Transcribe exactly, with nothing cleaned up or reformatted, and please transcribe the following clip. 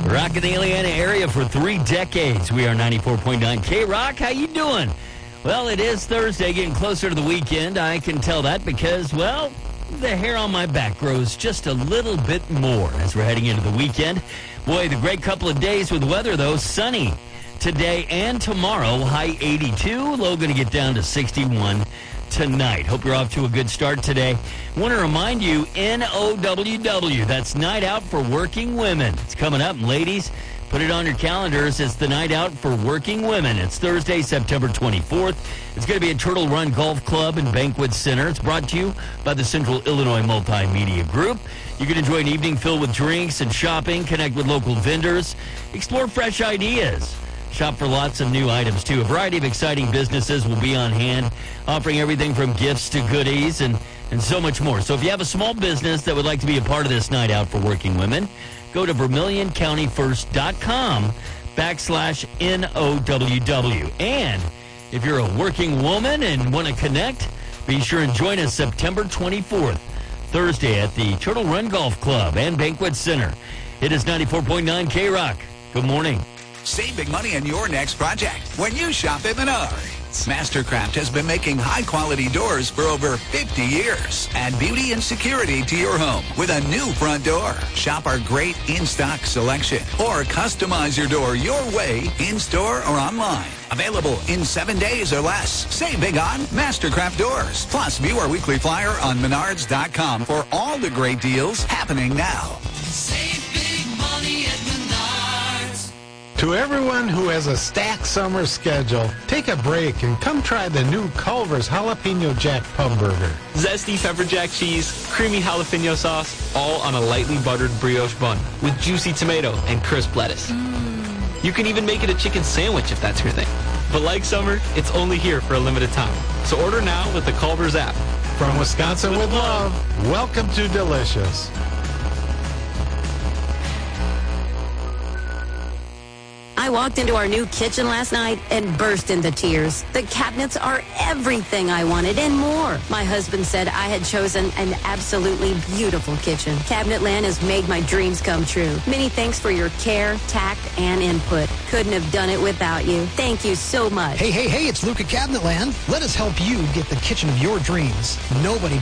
Rocking the Indiana area for three decades. We are ninety-four point nine K-Rock. How you doing? Well, it is Thursday, getting closer to the weekend. I can tell that because, well, the hair on my back grows just a little bit more as we're heading into the weekend. Boy, the great couple of days with weather, though. Sunny today and tomorrow. High eighty-two. Low going to get down to sixty-one tonight. Hope you're off to a good start today. Want to remind you, N O W W, that's Night Out for Working Women. It's coming up, and ladies, put it on your calendars. It's the Night Out for Working Women. It's Thursday, September twenty-fourth. It's going to be at Turtle Run Golf Club and Banquet Center. It's brought to you by the Central Illinois Multimedia Group. You can enjoy an evening filled with drinks and shopping, connect with local vendors, explore fresh ideas. Shop for lots of new items, too. A variety of exciting businesses will be on hand, offering everything from gifts to goodies and, and so much more. So if you have a small business that would like to be a part of this Night Out for Working Women, go to vermilion county first dot com backslash N O W W. And if you're a working woman and want to connect, be sure and join us September twenty-fourth, Thursday at the Turtle Run Golf Club and Banquet Center. It is ninety-four point nine K-Rock. Good morning. Save big money on your next project when you shop at Menards. Mastercraft has been making high-quality doors for over fifty years. Add beauty and security to your home with a new front door. Shop our great in-stock selection or customize your door your way in-store or online. Available in seven days or less. Save big on Mastercraft doors. Plus, view our weekly flyer on menards dot com for all the great deals happening now. Save big money at Menards. To everyone who has a stacked summer schedule, take a break and come try the new Culver's Jalapeno Jack Pub Burger. Zesty pepper jack cheese, creamy jalapeno sauce, all on a lightly buttered brioche bun with juicy tomato and crisp lettuce. Mm. You can even make it a chicken sandwich if that's your thing. But like summer, it's only here for a limited time. So order now with the Culver's app. From Wisconsin with love, welcome to Delicious. I walked into our new kitchen last night and burst into tears. The cabinets are everything I wanted and more. My husband said I had chosen an absolutely beautiful kitchen. Cabinetland has made my dreams come true. Many thanks for your care, tact, and input. Couldn't have done it without you. Thank you so much. Hey, hey, hey, it's Luke at Cabinetland. Let us help you get the kitchen of your dreams. Nobody